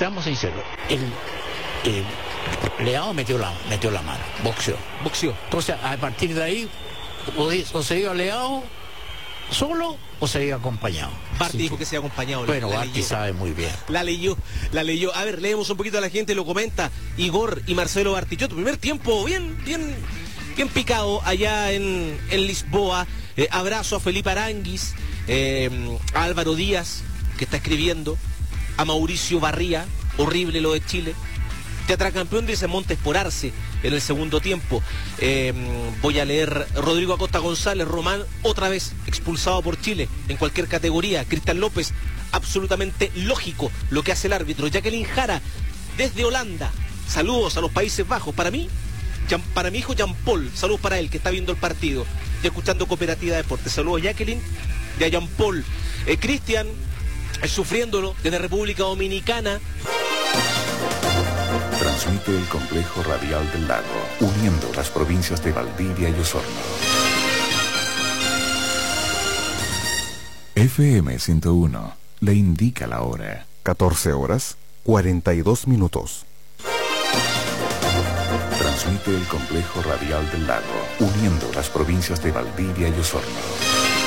seamos sinceros, el Leao metió la mano, boxeó. Entonces, a partir de ahí, o se iba Leao solo o se iba acompañado. Barty dijo que se iba acompañado. Bueno, Barty sabe muy bien. La leyó. A ver, leemos un poquito a la gente, lo comenta Igor y Marcelo Bartichotto. Primer tiempo bien picado allá en Lisboa. Abrazo a Felipe Aranguis, a Álvaro Díaz, que está escribiendo, a Mauricio Barría, horrible lo de Chile. Tetracampeón dice Montes por Arce en el segundo tiempo. Voy a leer Rodrigo Acosta González, Román otra vez expulsado por Chile en cualquier categoría. Cristian López, absolutamente lógico lo que hace el árbitro. Jacqueline Jara desde Holanda, saludos a los Países Bajos. Para mi hijo Jean Paul, saludos para él que está viendo el partido y escuchando Cooperativa Deportes. Saludos a Jacqueline y a Jean Paul. Cristian sufriéndolo desde República Dominicana. Transmite el Complejo Radial del Lago, uniendo las provincias de Valdivia y Osorno. FM 101 le indica la hora. 14:42. Transmite el Complejo Radial del Lago, uniendo las provincias de Valdivia y Osorno.